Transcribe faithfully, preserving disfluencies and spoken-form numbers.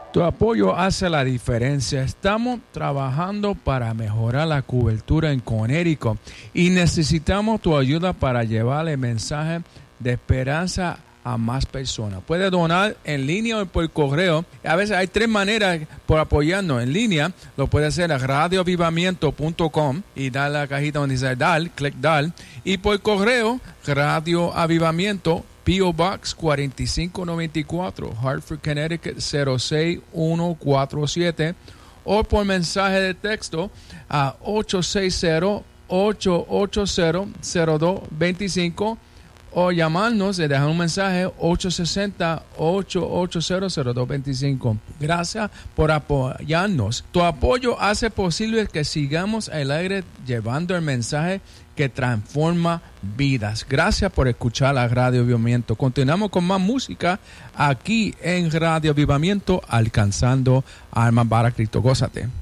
Tu apoyo hace la diferencia. Estamos trabajando para mejorar la cobertura en Connecticut y necesitamos tu ayuda para llevar el mensaje de esperanza a más personas. Puedes donar en línea o por correo. A veces hay tres maneras por apoyarnos. En línea lo puedes hacer a radio avivamiento punto com y dar la cajita donde dice dar, clic dar. Y por correo, Radio Avivamiento, P O Box cuarenta y cinco noventa y cuatro, Hartford, Connecticut cero seis uno cuatro siete, o por mensaje de texto a ocho seis cero, ocho ocho cero, cero dos dos cinco, o llamarnos y dejar un mensaje ocho seis cero, ocho ocho cero, cero dos dos cinco. Gracias por apoyarnos. Tu apoyo hace posible que sigamos al aire llevando el mensaje que transforma vidas. Gracias por escuchar la Radio Avivamiento. Continuamos con más música aquí en Radio Avivamiento, alcanzando almas para Cristo. Gózate.